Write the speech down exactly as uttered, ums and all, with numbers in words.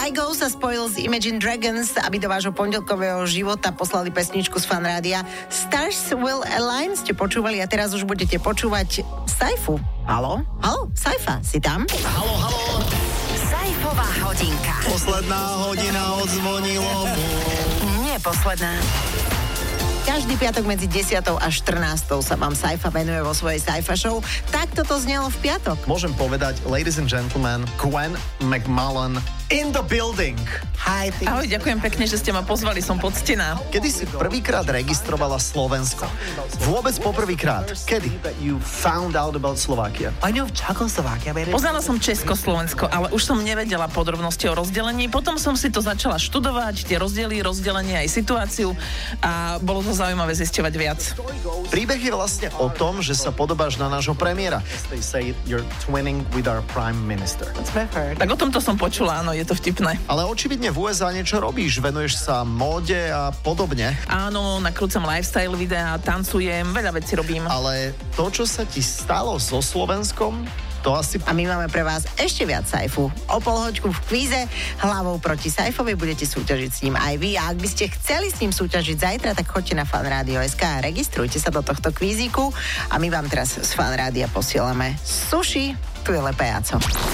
Kygo sa spojil s Imagine Dragons, aby do vášho pondelkového života poslali pesničku z Fanrádia. Stars Will Align ste počúvali a teraz už budete počúvať Saifu. Haló? Haló? Saifa, si tam? Haló, haló. Saifová hodinka. Posledná hodina odzvonilo. Nie posledná. Každý piatok medzi desiatou a štrnástou sa vám Saifa venuje vo svojej Saifa show. Tak toto znelo v piatok. Môžem povedať, ladies and gentlemen, Gwen McMullen in the building. Hi, Ahoj, ďakujem pekne, že ste ma pozvali, som poctená. Kedy si prvýkrát registrovala Slovensko? Vôbec poprvýkrát. Kedy? You found out about Slovakia. I know of Czechoslovakia, but Poznala som Československo, ale už som nevedela podrobnosti o rozdelení. Potom som si to začala študovať, tie rozdiely, rozdelenie aj situáciu a bolo to zaujímavé zisťovať viac. Príbeh je vlastne o tom, že sa podobáš na nášho premiéra. They say you're twinning with our prime minister. that's what I've heard. Tak o tomto som počula, áno, je to vtipné. Ale očividne v ú es á niečo robíš, venuješ sa móde a podobne. Áno, nakrúcam lifestyle videá, tancujem, veľa vecí robím. Ale to, čo sa ti stalo so Slovenskom, to asi... A my máme pre vás ešte viac Saifu. O pol hoďku v kvíze hlavou proti Saifovi budete súťažiť s ním aj vy. A ak by ste chceli s ním súťažiť zajtra, tak choďte na fanradio bodka es ká a registrujte sa do tohto kvíziku. A my vám teraz z Fanrádia posielame sushi. Tu je Lepejaco.